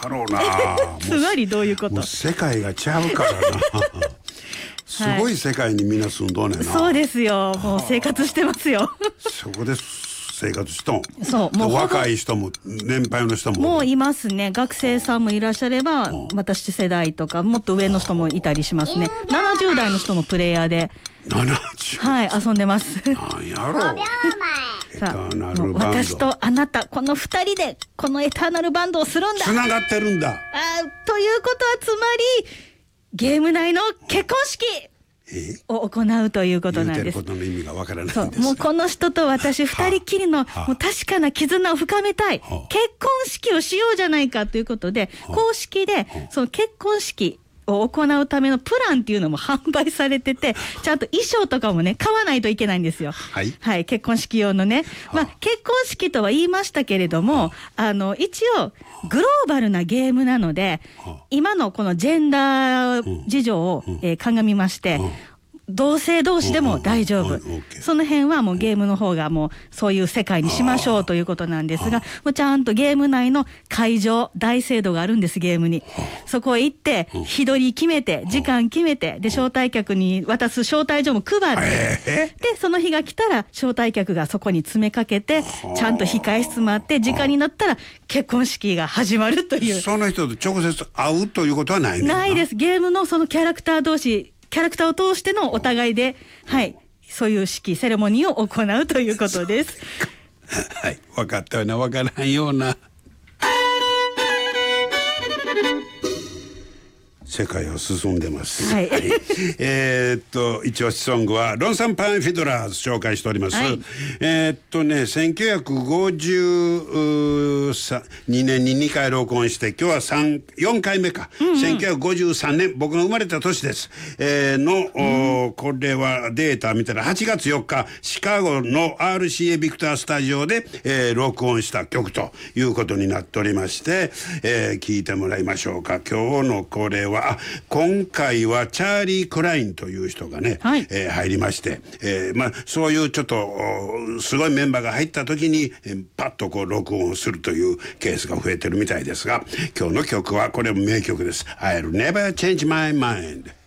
はろうな。 つまりどういうこと？ もう世界がちゃうからな。すごい世界にみんな住んどんねんな。 そうですよ。もう生活してますよ。 そこで生活しとん。 そうもう若い人も年配の人ももういますね。学生さんもいらっしゃれば、私世代とかもっと上の人もいたりしますね。70代の人もプレイヤーで 70。 はい遊んでます。 なんやろう。エタさーナあもうルバンド。 私とあなたこの2人でこのエターナルバンドをするんだ。 つながってるんだ。 ということはつまりゲーム内の結婚式を行うということなんです。 言うてることの意味がわからないそんですが。 うもうこの人と私2人きりのもう確かな絆を深めたい、結婚式をしようじゃないかということで、公式でその結婚式を行うためのプランっていうのも販売されてて、ちゃんと衣装とかもね買わないといけないんですよ。 はい、 結婚式用のね、結婚式とは言いましたけれども、一応グローバルなゲームなので、今のこのジェンダー事情を、鑑みまして、同性同士でも大丈夫、その辺はもうゲームの方がもうそういう世界にしましょうということなんですが、もうちゃんとゲーム内の会場大聖堂があるんです。ゲームにそこへ行って日取り決めて時間決めて、で招待客に渡す招待状も配って、でその日が来たら招待客がそこに詰めかけて、ちゃんと控え室もあって、時間になったら結婚式が始まるという。 その人と直接会うということはないねんな。 ないです。ゲームのそのキャラクター同士、キャラクターを通してのお互いで、そういう式セレモニーを行うということです。 はい、分かったような分からんような。世界は進んでます。一押しソングはロンサンパンフィドラーズ紹介しております。1952年に2回録音して、今日は4回目か。1953年、僕の生まれた年です。これはデータ見たら8月4日、シカゴの RCA ビクタースタジオで、録音した曲ということになっておりまして、聞いてもらいましょうか。今日のこれは今回はチャーリー・クラインという人がね、入りまして、そういうちょっとすごいメンバーが入った時にパッとこう録音するというケースが増えてるみたいですが、今日の曲はこれも名曲です。I'll never change my mind。